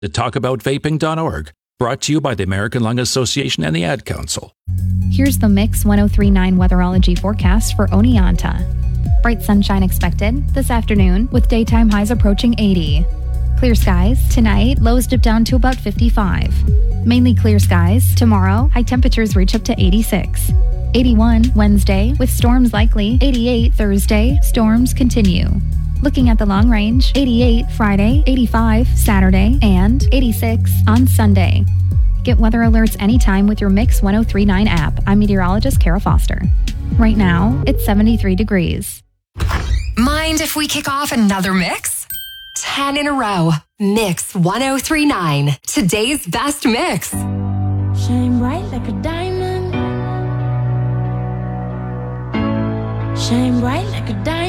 to talkaboutvaping.org, brought to you by the American Lung Association and the Ad Council. Here's the Mix 1039 weatherology forecast for Oneonta. Bright sunshine expected this afternoon with daytime highs approaching 80. Clear skies tonight, lows dip down to about 55. Mainly clear skies tomorrow, high temperatures reach up to 86. 81 Wednesday with storms likely. 88 Thursday, storms continue. Looking at the long range, 88 Friday, 85 Saturday, and 86 on Sunday. Get weather alerts anytime with your Mix 1039 app. I'm meteorologist Kara Foster. Right now, it's 73 degrees. Mind if we kick off another mix? 10 in a row. Mix 1039. Today's best mix. Shine bright like a diamond. Shine bright like a diamond.